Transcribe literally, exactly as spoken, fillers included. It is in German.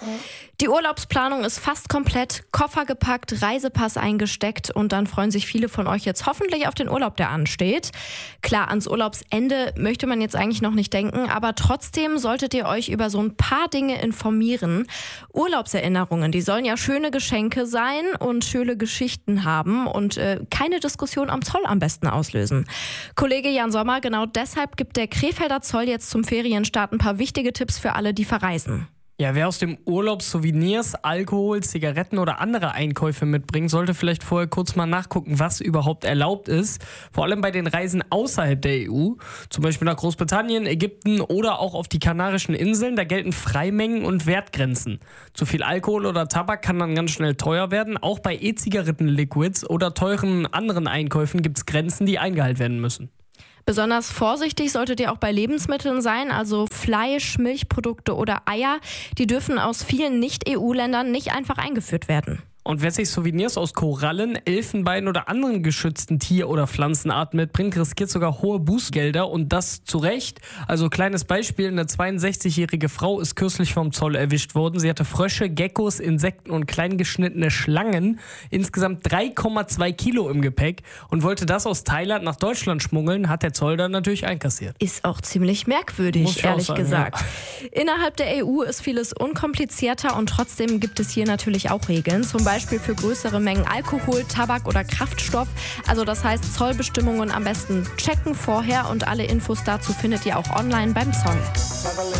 Die Urlaubsplanung ist fast komplett, Koffer gepackt, Reisepass eingesteckt und dann freuen sich viele von euch jetzt hoffentlich auf den Urlaub, der ansteht. Klar, ans Urlaubsende möchte man jetzt eigentlich noch nicht denken, aber trotzdem solltet ihr euch über so ein paar Dinge informieren. Urlaubserinnerungen, die sollen ja schöne Geschenke sein und schöne Geschichten haben und äh, keine Diskussion am Zoll am besten auslösen. Kollege Jan Sommer, genau deshalb gibt der Krefelder Zoll jetzt zum Ferienstart ein paar wichtige Tipps für alle, die verreisen. Ja, wer aus dem Urlaub Souvenirs, Alkohol, Zigaretten oder andere Einkäufe mitbringt, sollte vielleicht vorher kurz mal nachgucken, was überhaupt erlaubt ist. Vor allem bei den Reisen außerhalb der E U, zum Beispiel nach Großbritannien, Ägypten oder auch auf die Kanarischen Inseln, da gelten Freimengen und Wertgrenzen. Zu viel Alkohol oder Tabak kann dann ganz schnell teuer werden. Auch bei E-Zigaretten-Liquids oder teuren anderen Einkäufen gibt es Grenzen, die eingehalten werden müssen. Besonders vorsichtig solltet ihr auch bei Lebensmitteln sein, also Fleisch, Milchprodukte oder Eier. Die dürfen aus vielen Nicht-E U-Ländern nicht einfach eingeführt werden. Und wer sich Souvenirs aus Korallen, Elfenbein oder anderen geschützten Tier- oder Pflanzenarten mitbringt, riskiert sogar hohe Bußgelder und das zu Recht. Also kleines Beispiel, eine zweiundsechzigjährige Frau ist kürzlich vom Zoll erwischt worden. Sie hatte Frösche, Geckos, Insekten und kleingeschnittene Schlangen, insgesamt drei Komma zwei Kilo im Gepäck und wollte das aus Thailand nach Deutschland schmuggeln, hat der Zoll dann natürlich einkassiert. Ist auch ziemlich merkwürdig, ehrlich sagen, gesagt. Ja. Innerhalb der E U ist vieles unkomplizierter und trotzdem gibt es hier natürlich auch Regeln. Zum Beispiel Beispiel für größere Mengen Alkohol, Tabak oder Kraftstoff. Also das heißt, Zollbestimmungen am besten checken vorher und alle Infos dazu findet ihr auch online beim Zoll.